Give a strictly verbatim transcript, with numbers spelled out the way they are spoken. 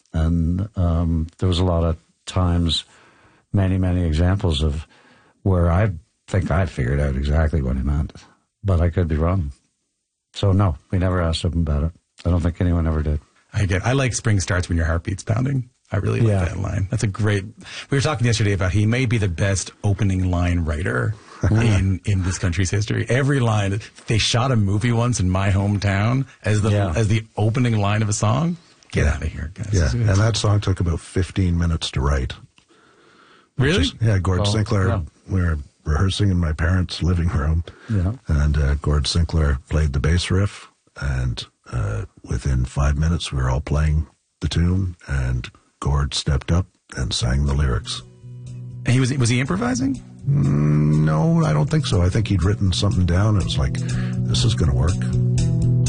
And um, there was a lot of times, many, many examples of where I think I figured out exactly what he meant, but I could be wrong. So, no, we never asked him about it. I don't think anyone ever did. I get I like Spring Starts When Your Heart Beats Pounding. I really like Yeah. that line. That's a great... We were talking yesterday about he may be the best opening line writer in, in this country's history. Every line... They shot a movie once in my hometown as the Yeah. as the opening line of a song. Get out of here, guys. Yeah, and that song took about fifteen minutes to write. Really? Just, yeah, Gord Oh, Sinclair, yeah. we were rehearsing in my parents' living room, Yeah. and uh, Gord Sinclair played the bass riff, and uh, within five minutes we were all playing the tune, and Gord stepped up and sang the lyrics. And he was was he improvising? Mm, no, I don't think so. I think he'd written something down, and it was like, this is going to work.